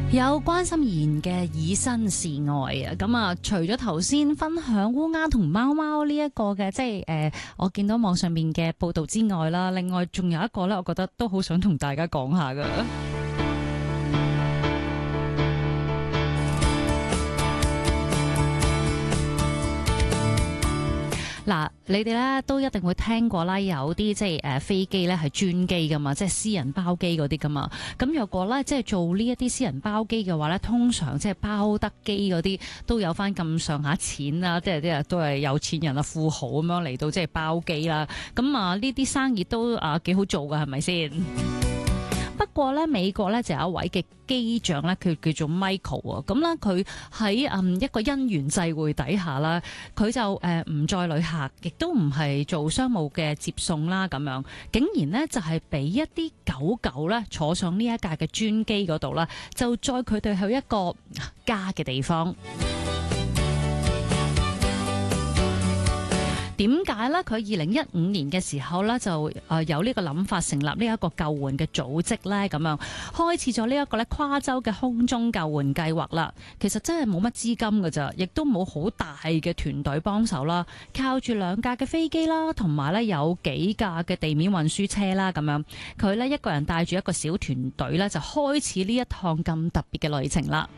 有關心妍嘅以身試愛啊，咁啊，除咗頭先分享烏鴉同貓貓呢一個嘅，即係我見到網上面嘅報道之外啦，另外仲有一個咧，我覺得都好想同大家講下噶。嗱，你哋咧都一定會聽過啦，有啲即係飛機咧係專機噶嘛，即係私人包機嗰啲噶嘛。咁若果咧即係做呢一啲私人包機嘅話咧，通常即係包得機嗰啲都有翻咁上下錢啦，即係啲人都係有錢人啊、富豪咁樣嚟到即係包機啦。咁啊呢啲生意都幾好做噶，係咪先？不過咧，美國咧就有一位嘅機長咧，佢叫做 Michael 啊。咁咧，佢喺一個因緣際會底下啦，佢就唔載旅客，亦都唔係做商務嘅接送啦，咁樣竟然呢，就係俾一啲狗狗咧坐上呢一架嘅專機嗰度啦，就載佢哋去一個家嘅地方。點解咧？佢2015年嘅時候咧，就有呢個諗法成立呢一個救援嘅組織咧，咁樣開始咗呢一個咧跨州嘅空中救援計劃啦。其實真係冇乜資金㗎咋，亦都冇好大嘅團隊幫手啦，靠住2架嘅飛機啦，同埋咧有幾架嘅地面運輸車啦，咁樣佢咧一個人帶住一個小團隊咧，就開始呢一趟咁特別嘅旅程啦。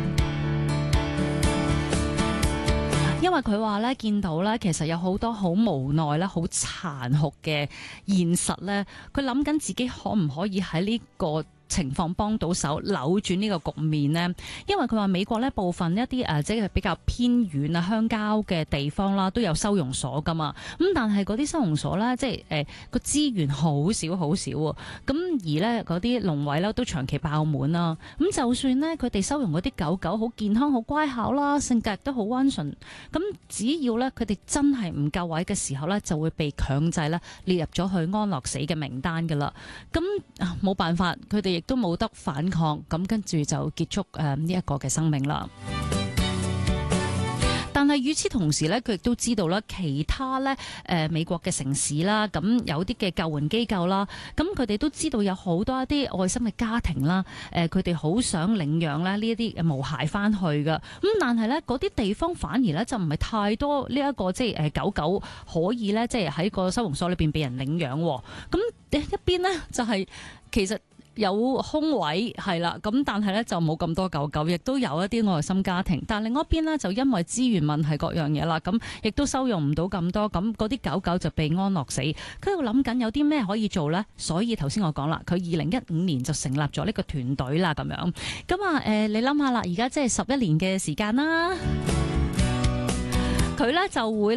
因為佢話咧，見到咧，其實有好多好無奈咧、好殘酷嘅現實咧，佢諗緊自己可唔可以喺呢個情況幫到手扭轉呢個局面呢？因為佢話美國呢部分一啲即係比較偏遠啊鄉郊嘅地方啦，都有收容所噶嘛。咁但係嗰啲收容所呢，即係個資源好少好少喎。咁而呢嗰啲籠位呢都長期爆滿啦。咁就算呢，佢哋收容嗰啲狗狗好健康、好乖巧啦，性格亦都好溫順。咁只要呢，佢哋真係唔夠位嘅時候呢，就會被強制呢列入咗去安樂死嘅名單噶啦。咁冇辦法，佢哋亦都冇得反抗，咁跟住就結束呢一個嘅生命啦。但係與此同時咧，佢亦都知道啦，其他咧美國嘅城市啦，咁有啲嘅救援機構啦，咁佢哋都知道有好多一啲愛心嘅家庭啦，佢哋好想領養咧呢一啲毛孩翻去噶。咁但係咧嗰啲地方反而咧就唔係太多呢一個即係狗狗可以咧即係喺個收容所裏邊俾人領養。咁一邊咧就係其實有空位係啦，咁但係咧就冇咁多狗狗，亦都有一啲愛心家庭。但另外一邊咧就因為資源問題各樣嘢啦，咁亦都收容唔到咁多，咁嗰啲狗狗就被安樂死。佢喺度諗緊有啲咩可以做呢？所以頭先我講啦，佢2015年就成立咗呢個團隊啦，咁樣。咁啊你諗下啦，而家即係11年嘅時間啦，佢咧就會